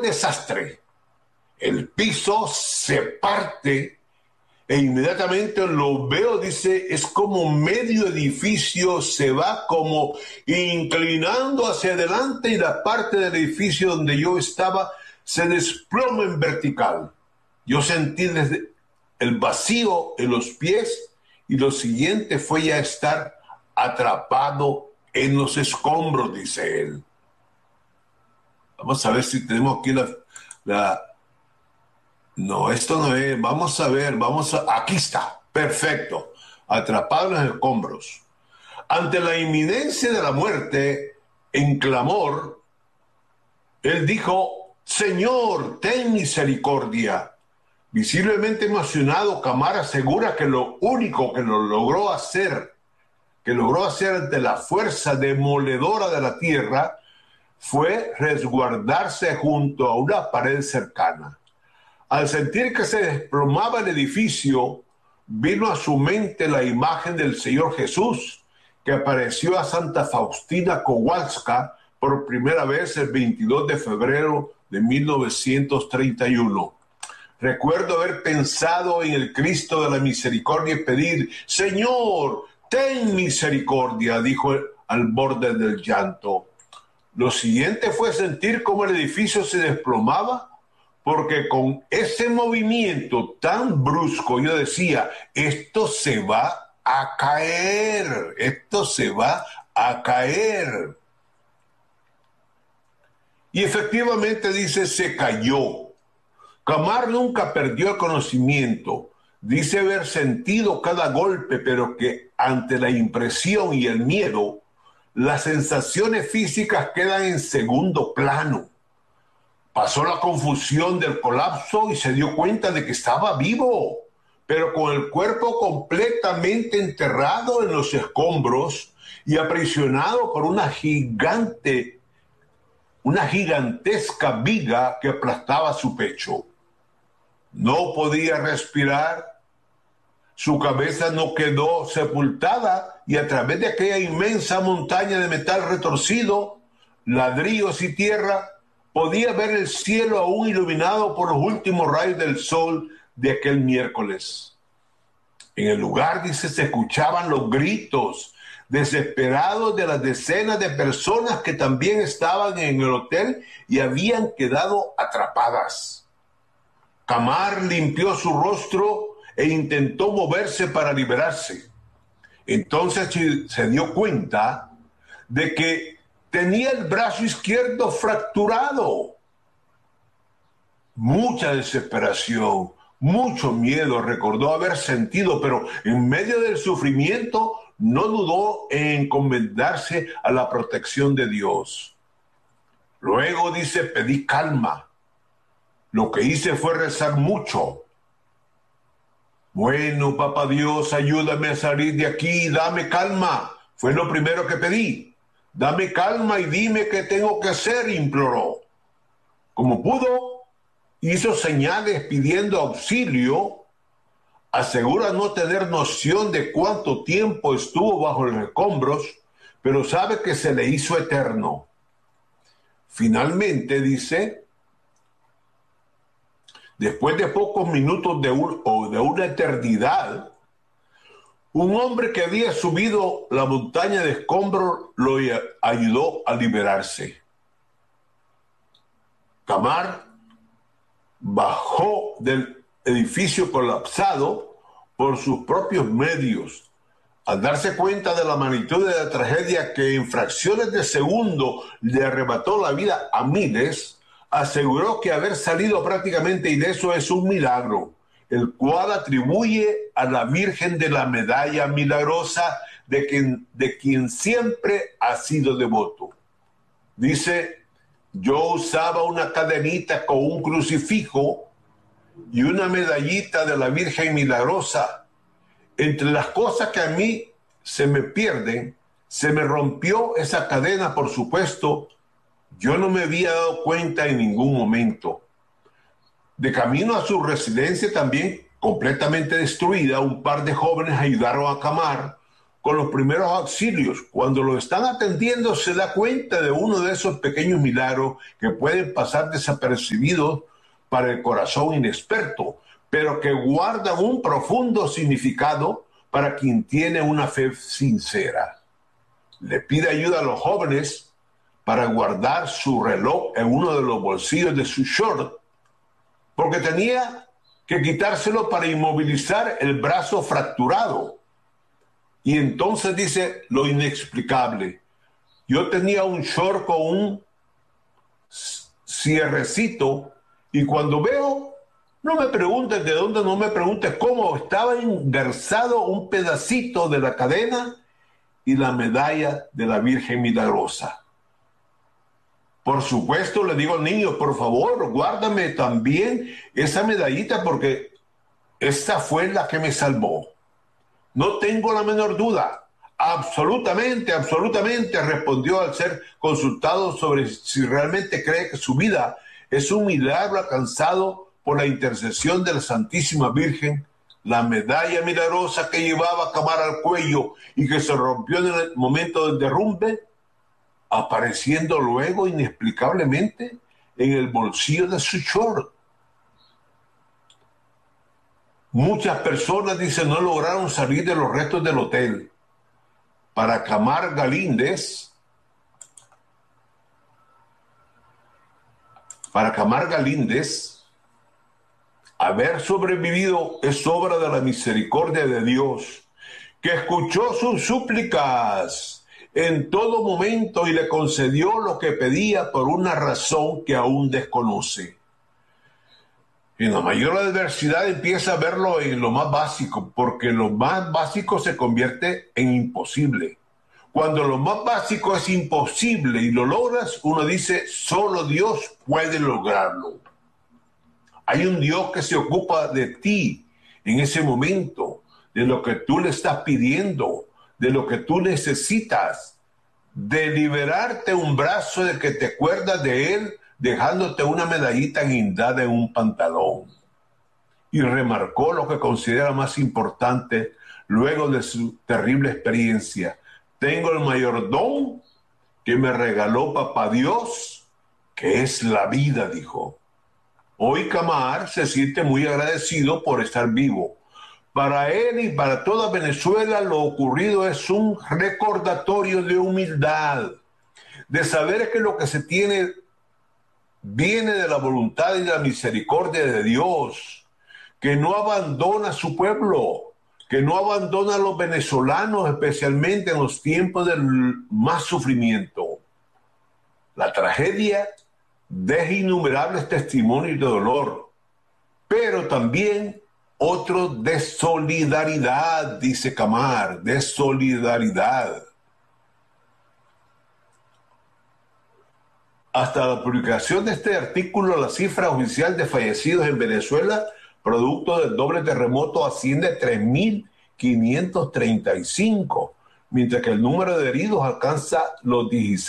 desastre. El piso se parte e inmediatamente lo veo, dice, es como medio edificio se va como inclinando hacia adelante y la parte del edificio donde yo estaba se desploma en vertical. Yo sentí desde el vacío en los pies y lo siguiente fue ya estar atrapado en los escombros, dice él. Vamos a ver si tenemos aquí No, esto no es. Vamos a ver, aquí está. Perfecto. Atrapado en los escombros. Ante la inminencia de la muerte, en clamor, él dijo, Señor, ten misericordia. Visiblemente emocionado, Camar asegura que lo único que logró hacer ante la fuerza demoledora de la tierra, fue resguardarse junto a una pared cercana. Al sentir que se desplomaba el edificio, vino a su mente la imagen del Señor Jesús, que apareció a Santa Faustina Kowalska por primera vez el 22 de febrero de 1931. Recuerdo haber pensado en el Cristo de la misericordia y pedir, Señor, ten misericordia, dijo al borde del llanto. Lo siguiente fue sentir cómo el edificio se desplomaba, porque con ese movimiento tan brusco yo decía, esto se va a caer, esto se va a caer. Y efectivamente dice, se cayó. Camar nunca perdió el conocimiento. Dice haber sentido cada golpe, pero que ante la impresión y el miedo, las sensaciones físicas quedan en segundo plano. Pasó la confusión del colapso y se dio cuenta de que estaba vivo, pero con el cuerpo completamente enterrado en los escombros y aprisionado por una gigantesca viga que aplastaba su pecho. No podía respirar, su cabeza no quedó sepultada y a través de aquella inmensa montaña de metal retorcido, ladrillos y tierra, podía ver el cielo aún iluminado por los últimos rayos del sol de aquel miércoles. En el lugar, dice, se escuchaban los gritos desesperados de las decenas de personas que también estaban en el hotel y habían quedado atrapadas. Camar limpió su rostro e intentó moverse para liberarse. Entonces se dio cuenta de que tenía el brazo izquierdo fracturado. Mucha desesperación, mucho miedo recordó haber sentido, pero en medio del sufrimiento no dudó en encomendarse a la protección de Dios. Luego dice, pedí calma. Lo que hice fue rezar mucho. Bueno, papá Dios, ayúdame a salir de aquí, dame calma. Fue lo primero que pedí. Dame calma y dime qué tengo que hacer, imploró. Como pudo, hizo señales pidiendo auxilio. Asegura no tener noción de cuánto tiempo estuvo bajo los escombros, pero sabe que se le hizo eterno. Finalmente, dice, después de pocos minutos de una eternidad, un hombre que había subido la montaña de escombros lo ayudó a liberarse. Camar bajó del edificio colapsado por sus propios medios. Al darse cuenta de la magnitud de la tragedia que en fracciones de segundo le arrebató la vida a miles, aseguró que haber salido prácticamente ileso es un milagro, el cual atribuye a la Virgen de la Medalla Milagrosa, de quien siempre ha sido devoto. Dice, yo usaba una cadenita con un crucifijo y una medallita de la Virgen Milagrosa. Entre las cosas que a mí se me pierden, se me rompió esa cadena, por supuesto. Yo no me había dado cuenta en ningún momento. De camino a su residencia también completamente destruida, un par de jóvenes ayudaron a Camar con los primeros auxilios. Cuando lo están atendiendo se da cuenta de uno de esos pequeños milagros que pueden pasar desapercibidos para el corazón inexperto, pero que guardan un profundo significado para quien tiene una fe sincera. Le pide ayuda a los jóvenes para guardar su reloj en uno de los bolsillos de su short, porque tenía que quitárselo para inmovilizar el brazo fracturado. Y entonces dice lo inexplicable. Yo tenía un short con un cierrecito y cuando veo, no me preguntes de dónde, no me preguntes cómo, estaba engarzado un pedacito de la cadena y la medalla de la Virgen Milagrosa. Por supuesto, le digo al niño, por favor, guárdame también esa medallita porque esta fue la que me salvó. No tengo la menor duda. Absolutamente, absolutamente, respondió al ser consultado sobre si realmente cree que su vida es un milagro alcanzado por la intercesión de la Santísima Virgen, la medalla milagrosa que llevaba Camar al cuello y que se rompió en el momento del derrumbe, apareciendo luego inexplicablemente en el bolsillo de su short. Muchas personas, dicen, no lograron salir de los restos del hotel. Para Camar Galíndez, haber sobrevivido es obra de la misericordia de Dios, que escuchó sus súplicas en todo momento y le concedió lo que pedía por una razón que aún desconoce. En la mayor adversidad empieza a verlo en lo más básico, porque lo más básico se convierte en imposible. Cuando lo más básico es imposible y lo logras, uno dice, solo Dios puede lograrlo. Hay un Dios que se ocupa de ti en ese momento, de lo que tú le estás pidiendo, de lo que tú necesitas, de liberarte un brazo de que te acuerdas de él, dejándote una medallita guindada en un pantalón. Y remarcó lo que considera más importante luego de su terrible experiencia. Tengo el mayor don que me regaló Papá Dios, que es la vida, dijo. Hoy Camar se siente muy agradecido por estar vivo. Para él y para toda Venezuela lo ocurrido es un recordatorio de humildad, de saber que lo que se tiene viene de la voluntad y de la misericordia de Dios, que no abandona a su pueblo, que no abandona a los venezolanos, especialmente en los tiempos del más sufrimiento. La tragedia deja innumerables testimonios de dolor, pero también otros de solidaridad, dice Camar, de solidaridad. Hasta la publicación de este artículo, la cifra oficial de fallecidos en Venezuela, producto del doble terremoto, asciende a 3.535, mientras que el número de heridos alcanza los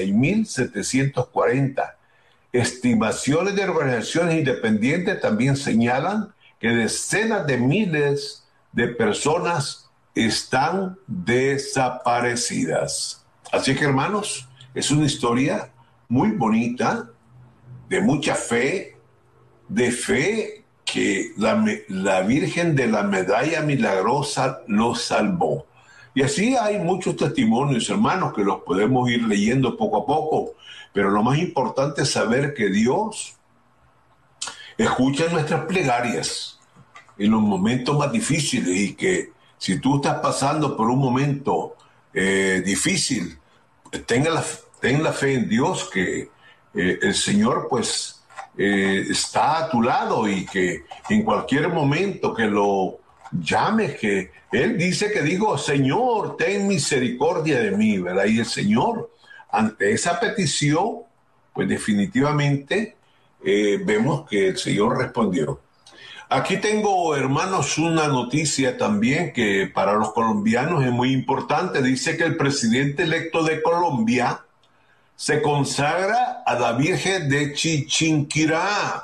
16.740. Estimaciones de organizaciones independientes también señalan que decenas de miles de personas están desaparecidas. Así que, hermanos, es una historia muy bonita, de mucha fe, de fe que la Virgen de la Medalla Milagrosa los salvó. Y así hay muchos testimonios, hermanos, que los podemos ir leyendo poco a poco, pero lo más importante es saber que Dios escucha nuestras plegarias en los momentos más difíciles y que si tú estás pasando por un momento difícil, ten la fe en Dios, que el Señor pues está a tu lado y que en cualquier momento que lo llames, que Él dice que digo, Señor, ten misericordia de mí, ¿verdad? Y el Señor, ante esa petición, pues definitivamente vemos que el Señor respondió. Aquí tengo, hermanos, una noticia también que para los colombianos es muy importante. Dice que el presidente electo de Colombia se consagra a la Virgen de Chichinquirá.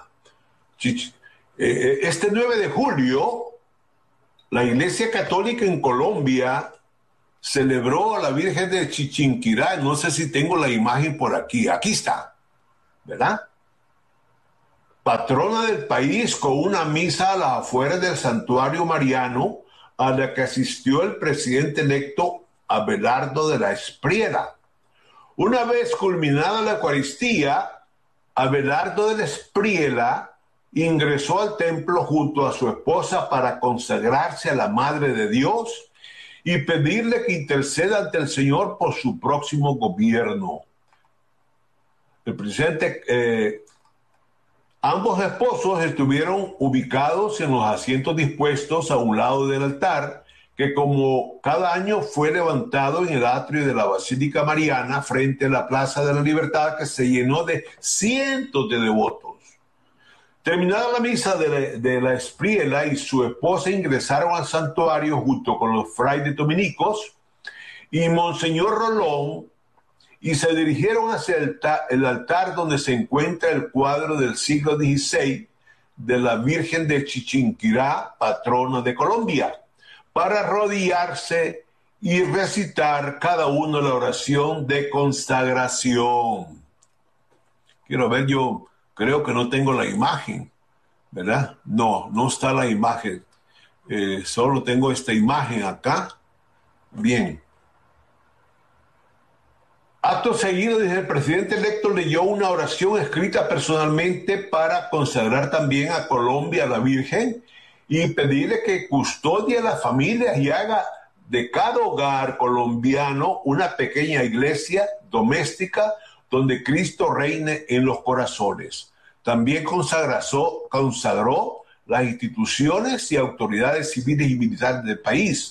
Este 9 de julio, la Iglesia Católica en Colombia celebró a la Virgen de Chichinquirá. No sé si tengo la imagen por aquí. Aquí está, ¿verdad? Patrona del país, con una misa a las afueras del santuario mariano a la que asistió el presidente electo Abelardo de la Espriella. Una vez culminada la Eucaristía, Abelardo de la Espriella ingresó al templo junto a su esposa para consagrarse a la Madre de Dios y pedirle que interceda ante el Señor por su próximo gobierno. El presidente, ambos esposos estuvieron ubicados en los asientos dispuestos a un lado del altar, que como cada año fue levantado en el atrio de la Basílica Mariana frente a la Plaza de la Libertad, que se llenó de cientos de devotos. Terminada la misa de la Espriella y su esposa ingresaron al santuario junto con los frailes dominicos y Monseñor Rolón, y se dirigieron hacia el altar donde se encuentra el cuadro del siglo XVI de la Virgen de Chichinquirá, patrona de Colombia, para arrodillarse y recitar cada uno la oración de consagración. Quiero ver, yo creo que no tengo la imagen, ¿verdad? No está la imagen. Solo tengo esta imagen acá. Bien. Acto seguido, el presidente electo leyó una oración escrita personalmente para consagrar también a Colombia a la Virgen y pedirle que custodie a las familias y haga de cada hogar colombiano una pequeña iglesia doméstica donde Cristo reine en los corazones. También consagró las instituciones y autoridades civiles y militares del país.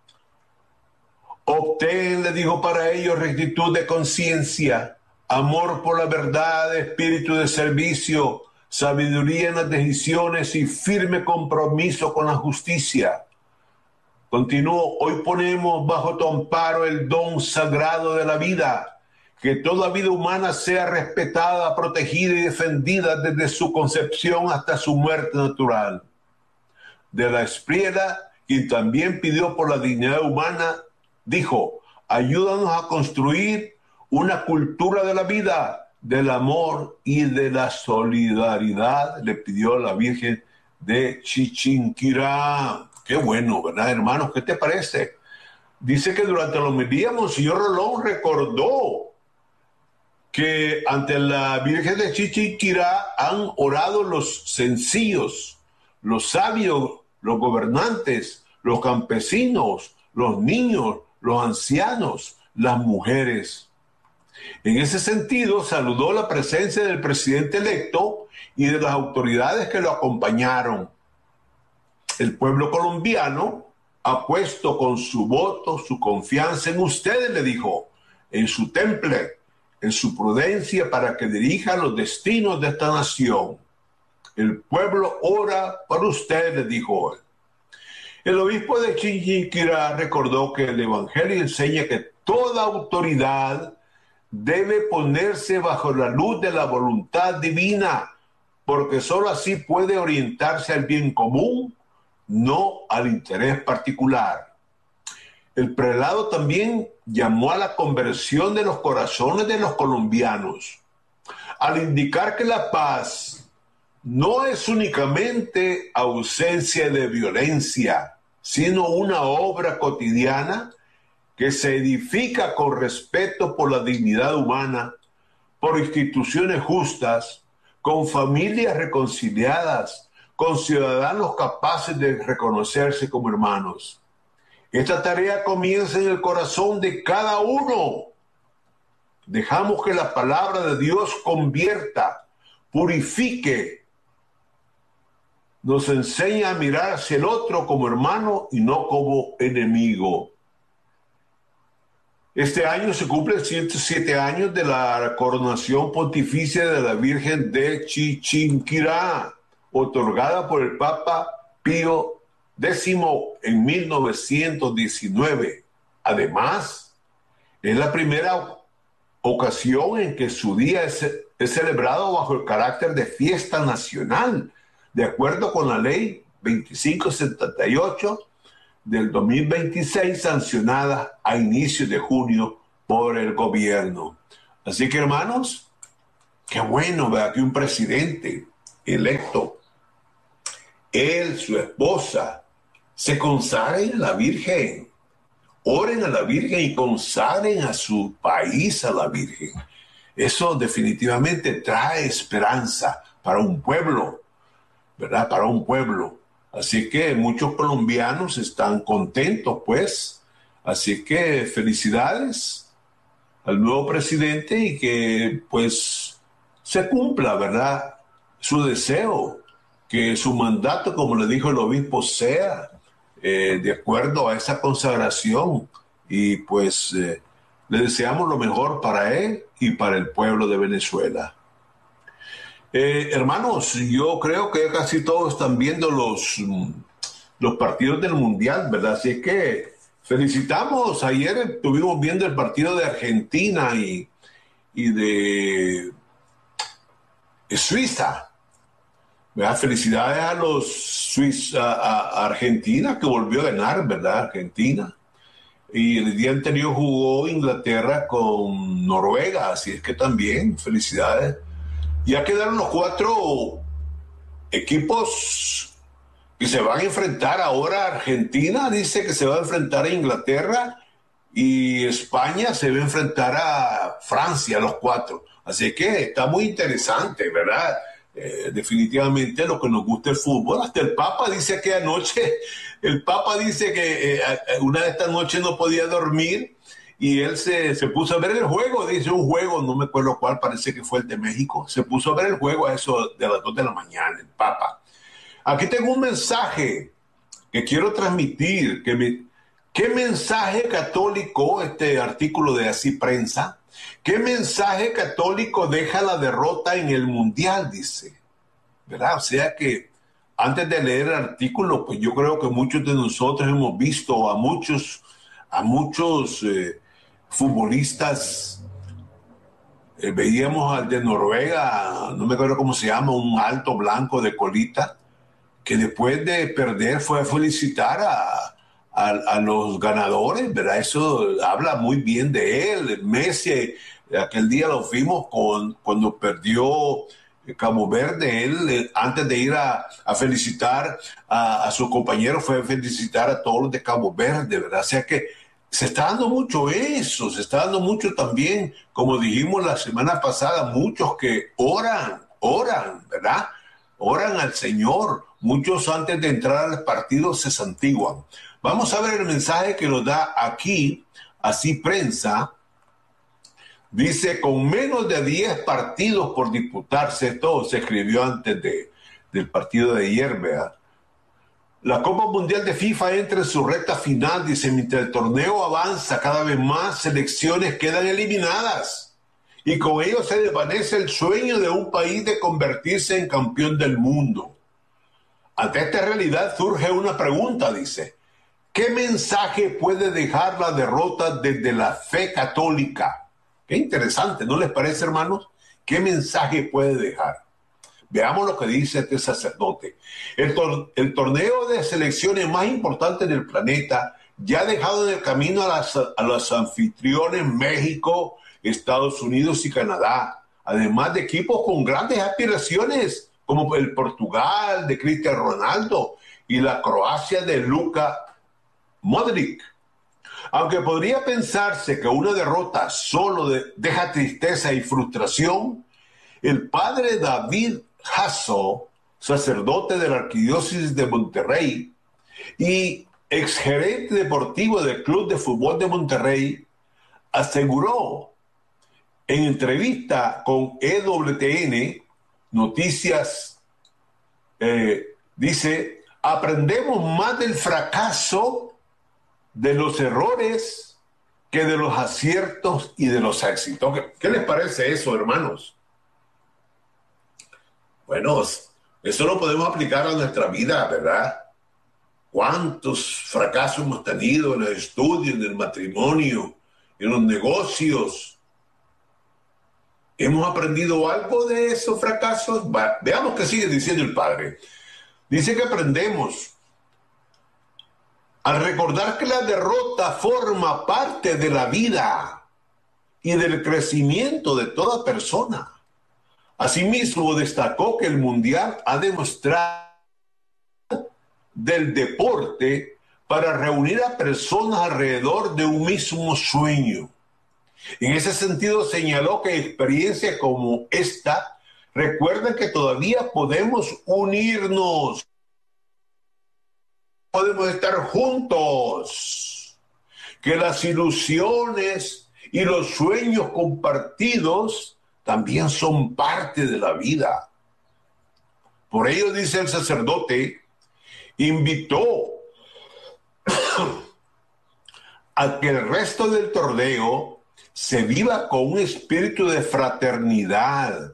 Obtén, le dijo, para ellos rectitud de conciencia, amor por la verdad, espíritu de servicio, sabiduría en las decisiones y firme compromiso con la justicia. Continuó, hoy ponemos bajo tu amparo el don sagrado de la vida, que toda vida humana sea respetada, protegida y defendida desde su concepción hasta su muerte natural. De la Espriella, quien también pidió por la dignidad humana, dijo, ayúdanos a construir una cultura de la vida, del amor y de la solidaridad, le pidió a la Virgen de Chichinquirá. Qué bueno, ¿verdad, hermanos? ¿Qué te parece? Dice que durante la homilía, Monseñor Rolón recordó que ante la Virgen de Chichinquirá han orado los sencillos, los sabios, los gobernantes, los campesinos, los niños, los ancianos, las mujeres. En ese sentido, saludó la presencia del presidente electo y de las autoridades que lo acompañaron. El pueblo colombiano ha puesto con su voto su confianza en ustedes, le dijo, en su temple, en su prudencia para que dirija los destinos de esta nación. El pueblo ora por ustedes, le dijo él. El obispo de Chichinquirá recordó que el Evangelio enseña que toda autoridad debe ponerse bajo la luz de la voluntad divina, porque sólo así puede orientarse al bien común, no al interés particular. El prelado también llamó a la conversión de los corazones de los colombianos, al indicar que la paz no es únicamente ausencia de violencia, sino una obra cotidiana que se edifica con respeto por la dignidad humana, por instituciones justas, con familias reconciliadas, con ciudadanos capaces de reconocerse como hermanos. Esta tarea comienza en el corazón de cada uno. Dejamos que la palabra de Dios convierta, purifique, nos enseña a mirar hacia el otro como hermano y no como enemigo. Este año se cumplen 107 años de la coronación pontificia de la Virgen de Chichinquirá, otorgada por el Papa Pío X en 1919. Además, es la primera ocasión en que su día es celebrado bajo el carácter de fiesta nacional, de acuerdo con la ley 2578 del 2026 sancionadas a inicios de junio por el gobierno. Así que, hermanos, qué bueno, ¿verdad?, que un presidente electo, él, su esposa, se consagren a la Virgen, oren a la Virgen y consagren a su país a la Virgen. Eso definitivamente trae esperanza para un pueblo, ¿verdad? Para un pueblo. Así que muchos colombianos están contentos, pues. Así que felicidades al nuevo presidente y que, pues, se cumpla, ¿verdad?, su deseo, que su mandato, como le dijo el obispo, sea de acuerdo a esa consagración. Y pues le deseamos lo mejor para él y para el pueblo de Venezuela. Hermanos, yo creo que casi todos están viendo los partidos del Mundial, ¿verdad? Así es que felicitamos. Ayer estuvimos viendo el partido de Argentina y de Suiza, ¿verdad? Felicidades a los a Argentina, que volvió a ganar, ¿verdad? Argentina. Y el día anterior jugó Inglaterra con Noruega, así es que también felicidades. Ya quedaron los 4 equipos que se van a enfrentar ahora. Argentina dice que se va a enfrentar a Inglaterra y España se va a enfrentar a Francia, los 4. Así que está muy interesante, ¿verdad? Definitivamente lo que nos gusta el fútbol. Hasta el Papa dice que anoche, el Papa dice que una de estas noches no podía dormir y él se puso a ver el juego, dice un juego, no me acuerdo cuál, parece que fue el de México. Se puso a ver el juego a eso de las 2 de la mañana, el Papa. Aquí tengo un mensaje que quiero transmitir. ¿Qué mensaje católico, este artículo de Así Prensa, qué mensaje católico deja la derrota en el Mundial? Dice, ¿verdad? O sea que antes de leer el artículo, pues yo creo que muchos de nosotros hemos visto a muchos futbolistas. Veíamos al de Noruega, no me acuerdo cómo se llama, un alto blanco de colita, que después de perder fue a felicitar a los ganadores, ¿verdad? Eso habla muy bien de él. Messi, aquel día lo vimos cuando perdió Cabo Verde. Él, antes de ir a felicitar a sus compañeros, fue a felicitar a todos los de Cabo Verde, ¿verdad? O sea que se está dando mucho eso, se está dando mucho también, como dijimos la semana pasada, muchos que oran, ¿verdad? Oran al Señor. Muchos antes de entrar al partido se santiguan. Vamos a ver el mensaje que nos da aquí, Así Prensa. Dice, con menos de 10 partidos por disputarse, esto se escribió antes del partido de ayer, ¿verdad? La Copa Mundial de FIFA entra en su recta final, dice, mientras el torneo avanza cada vez más, selecciones quedan eliminadas. Y con ello se desvanece el sueño de un país de convertirse en campeón del mundo. Ante esta realidad surge una pregunta, dice, ¿qué mensaje puede dejar la derrota desde la fe católica? Qué interesante, ¿no les parece, hermanos? ¿Qué mensaje puede dejar? Veamos lo que dice este sacerdote. El torneo de selecciones más importante del planeta ya ha dejado en el camino a los anfitriones México, Estados Unidos y Canadá, además de equipos con grandes aspiraciones como el Portugal de Cristiano Ronaldo y la Croacia de Luka Modric. Aunque podría pensarse que una derrota solo deja tristeza y frustración, el padre David Hasso, sacerdote de la Arquidiócesis de Monterrey y exgerente deportivo del Club de Fútbol de Monterrey, aseguró en entrevista con EWTN Noticias, dice, aprendemos más del fracaso, de los errores, que de los aciertos y de los éxitos. ¿Qué les parece eso, hermanos? Bueno, eso lo podemos aplicar a nuestra vida, ¿verdad? ¿Cuántos fracasos hemos tenido en los estudios, en el matrimonio, en los negocios? ¿Hemos aprendido algo de esos fracasos? Veamos qué sigue diciendo el padre. Dice que aprendemos al recordar que la derrota forma parte de la vida y del crecimiento de toda persona. Asimismo, destacó que el Mundial ha demostrado del deporte para reunir a personas alrededor de un mismo sueño. En ese sentido, señaló que experiencias como esta recuerdan que todavía podemos unirnos, podemos estar juntos, que las ilusiones y los sueños compartidos también son parte de la vida. Por ello, dice el sacerdote, invitó a que el resto del torneo se viva con un espíritu de fraternidad.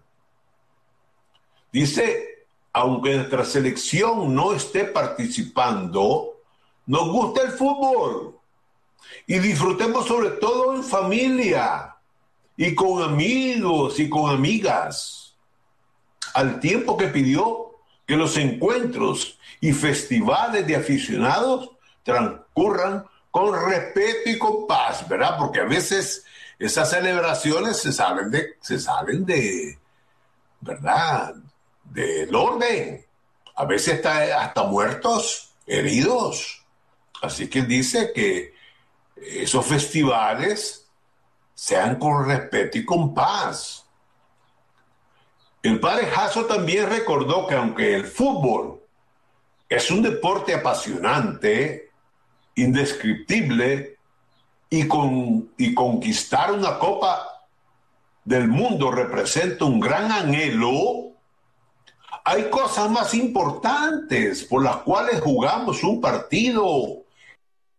Dice, aunque nuestra selección no esté participando, nos gusta el fútbol y disfrutemos sobre todo en familia y con amigos y con amigas, al tiempo que pidió que los encuentros y festivales de aficionados transcurran con respeto y con paz, ¿verdad? Porque a veces esas celebraciones se salen de ¿verdad? Del orden. A veces está hasta muertos, heridos. Así que dice que esos festivales sean con respeto y con paz. El padre Jasso también recordó que aunque el fútbol es un deporte apasionante, indescriptible, y conquistar una Copa del Mundo representa un gran anhelo, hay cosas más importantes por las cuales jugamos un partido